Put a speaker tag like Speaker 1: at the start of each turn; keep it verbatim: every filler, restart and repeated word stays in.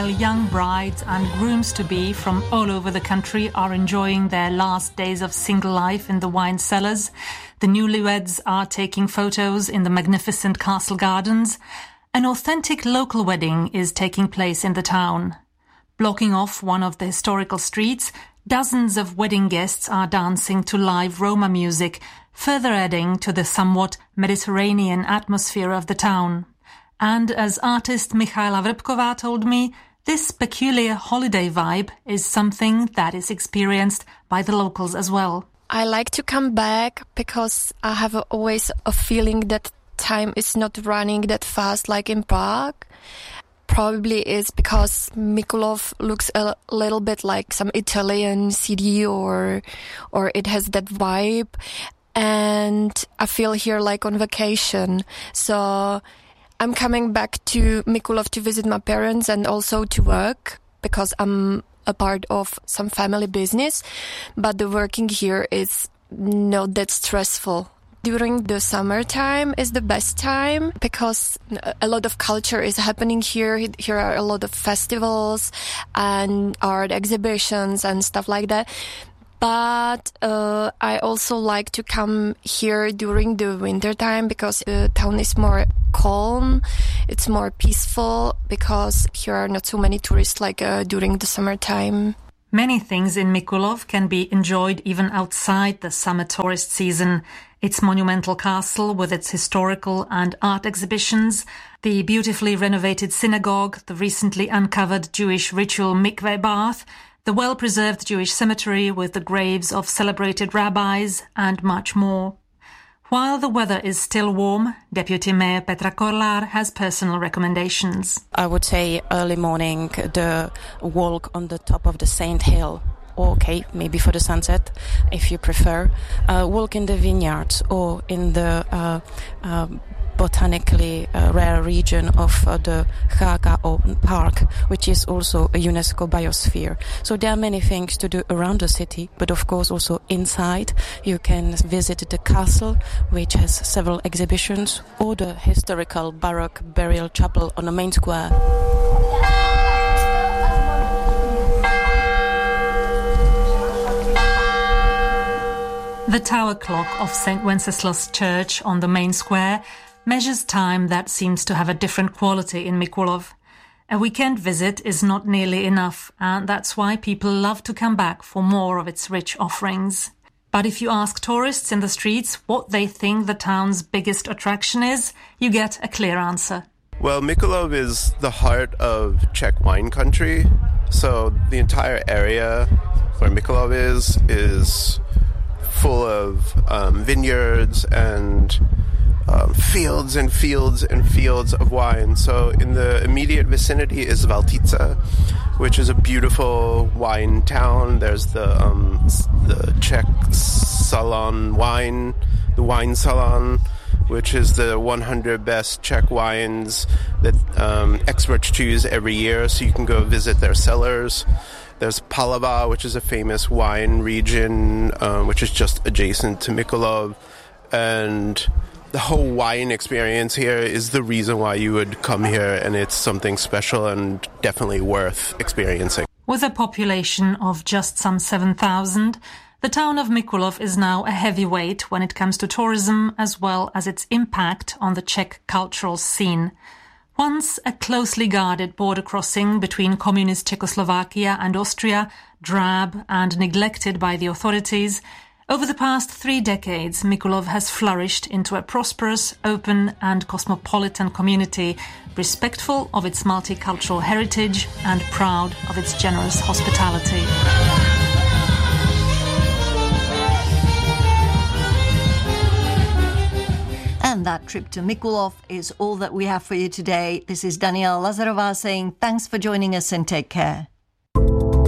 Speaker 1: while young brides and grooms-to-be from all over the country are enjoying their last days of single life in the wine cellars, the newlyweds are taking photos in the magnificent castle gardens. An authentic local wedding is taking place in the town. Blocking off one of the historical streets, dozens of wedding guests are dancing to live Roma music, further adding to the somewhat Mediterranean atmosphere of the town. And as artist Michaela Vrbková told me, this peculiar holiday vibe is something that is experienced by the locals as well.
Speaker 2: I like to come back because I have always a feeling that time is not running that fast like in Prague. Probably is because Mikulov looks a little bit like some Italian city, or or it has that vibe, and I feel here like on vacation. So I'm coming back to Mikulov to visit my parents and also to work because I'm a part of some family business, but the working here is not that stressful. During the summertime is the best time because a lot of culture is happening here. Here are a lot of festivals and art exhibitions and stuff like that. But uh, I also like to come here during the winter time because the town is more calm, it's more peaceful because here are not so many tourists like uh, during the summertime.
Speaker 1: Many things in Mikulov can be enjoyed even outside the summer tourist season. Its monumental castle with its historical and art exhibitions, the beautifully renovated synagogue, the recently uncovered Jewish ritual mikveh bath, the well-preserved Jewish cemetery with the graves of celebrated rabbis, and much more. While the weather is still warm, Deputy Mayor Petra Korlar has personal recommendations.
Speaker 3: I would say early morning, the walk on the top of the Saint Hill, or okay, maybe for the sunset, if you prefer. Uh, walk in the vineyards or in the uh, uh, botanically uh, rare region of uh, the Chagao Park, which is also a UNESCO biosphere. So there are many things to do around the city, but of course also inside. You can visit the castle, which has several exhibitions, or the historical Baroque burial chapel on the main square.
Speaker 1: The tower clock of Saint Wenceslas Church on the main square measures time that seems to have a different quality in Mikulov. A weekend visit is not nearly enough, and that's why people love to come back for more of its rich offerings. But if you ask tourists in the streets what they think the town's biggest attraction is, you get a clear answer.
Speaker 4: Well, Mikulov is the heart of Czech wine country, so the entire area where Mikulov is is full of um, vineyards and um, fields and fields and fields of wine. So in the immediate vicinity is Valtice, which is a beautiful wine town. There's the um, the Czech Salon wine, the wine salon, which is the one hundred best Czech wines that um, experts choose every year, so you can go visit their cellars. There's Palava, which is a famous wine region, um, which is just adjacent to Mikulov. And the whole wine experience here is the reason why you would come here, and it's something special and definitely worth experiencing.
Speaker 1: With a population of just some seven thousand, the town of Mikulov is now a heavyweight when it comes to tourism as well as its impact on the Czech cultural scene. Once a closely guarded border crossing between communist Czechoslovakia and Austria, drab and neglected by the authorities, over the past three decades, Mikulov has flourished into a prosperous, open and cosmopolitan community, respectful of its multicultural heritage and proud of its generous hospitality.
Speaker 5: And that trip to Mikulov is all that we have for you today. This is Daniela Lazarová saying thanks for joining us and take care.